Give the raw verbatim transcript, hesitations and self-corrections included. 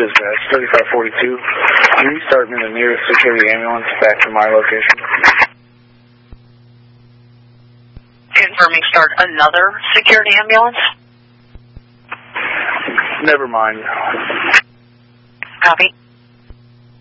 Dispatch, thirty-five forty-two. Can you start me the nearest security ambulance back to my location? Confirming start another security ambulance? Never mind. Copy.